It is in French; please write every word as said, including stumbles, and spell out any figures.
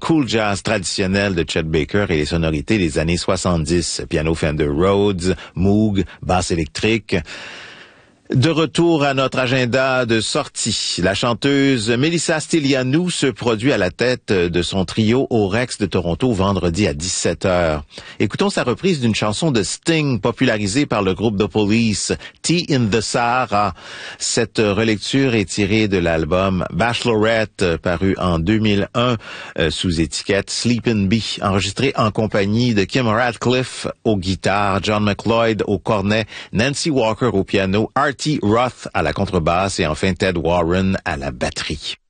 cool jazz traditionnel de Chet Baker et les sonorités des années soixante-dix. Piano Fender Rhodes, Moog, basse électrique. De retour à notre agenda de sortie, la chanteuse Melissa Stylianou se produit à la tête de son trio au Rex de Toronto vendredi à dix-sept heures. Écoutons sa reprise d'une chanson de Sting popularisée par le groupe The Police, Tea in the Sahara. Cette relecture est tirée de l'album Bachelorette, paru en deux mille un euh, sous étiquette Sleepin' Bee, enregistré en compagnie de Kim Radcliffe aux guitares, John McLeod au cornet, Nancy Walker au piano, Art T. Roth à la contrebasse et enfin Ted Warren à la batterie.